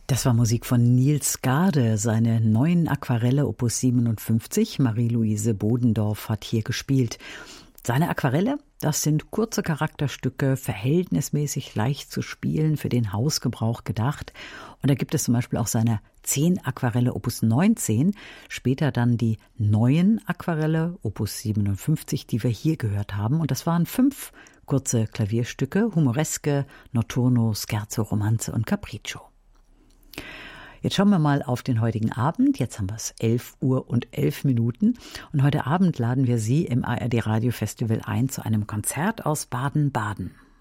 Das war Musik von Niels Gade, seine neuen Aquarelle Opus 57. Marie-Louise Bodendorf hat hier gespielt. Seine Aquarelle, das sind kurze Charakterstücke, verhältnismäßig leicht zu spielen, für den Hausgebrauch gedacht. Und da gibt es zum Beispiel auch seine 10 Aquarelle Opus 19, später dann die neuen Aquarelle Opus 57, die wir hier gehört haben. Und das waren 5 kurze Klavierstücke, Humoreske, Notturno, Scherzo, Romanze und Capriccio. Jetzt schauen wir mal auf den heutigen Abend. Jetzt haben wir es 11:11 und heute Abend laden wir Sie im ARD Radio Festival ein zu einem Konzert aus Baden-Baden.